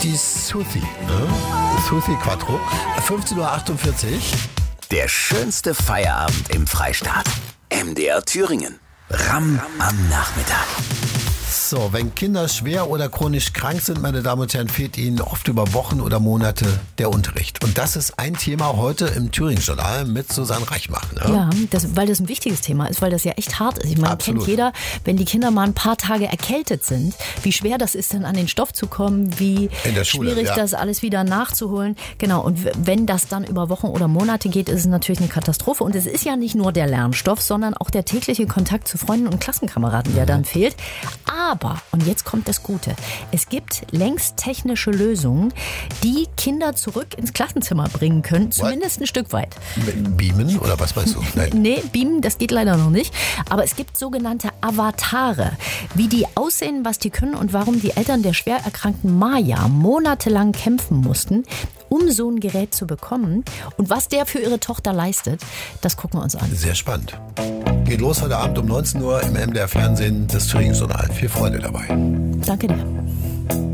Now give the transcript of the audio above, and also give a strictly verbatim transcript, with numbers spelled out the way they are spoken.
Die Suthi, ne? Suthi Quattro, fünfzehn Uhr achtundvierzig. Der schönste Feierabend im Freistaat. M D R Thüringen. Ram am Nachmittag. So, wenn Kinder schwer oder chronisch krank sind, meine Damen und Herren, fehlt ihnen oft über Wochen oder Monate der Unterricht. Und das ist ein Thema heute im Thüringen-Journal mit Susanne Reichmach. Ne? Ja, das, weil das ein wichtiges Thema ist, weil das ja echt hart ist. Ich meine, Absolut. kennt jeder, wenn die Kinder mal ein paar Tage erkältet sind, wie schwer das ist, dann an den Stoff zu kommen, wie In der Schule, schwierig ja. das alles wieder nachzuholen. Genau, und w- wenn das dann über Wochen oder Monate geht, ist es natürlich eine Katastrophe. Und es ist ja nicht nur der Lernstoff, sondern auch der tägliche Kontakt zu Freunden und Klassenkameraden, der dann fehlt. Aber, und jetzt kommt das Gute, es gibt längst technische Lösungen, die Kinder zurück ins Klassenzimmer bringen können, zumindest ein Stück weit. Mit Beamen oder was meinst du? Nein. Nee, beamen, das geht leider noch nicht. Aber es gibt sogenannte Avatare. Wie die aussehen, was die können und warum die Eltern der schwer erkrankten Maya monatelang kämpfen mussten, um so ein Gerät zu bekommen. Und was der für ihre Tochter leistet, das gucken wir uns an. Sehr spannend. Geht los heute Abend um neunzehn Uhr im M D R Fernsehen, das Thüringen-Journal. Viel Freude dabei. Danke dir.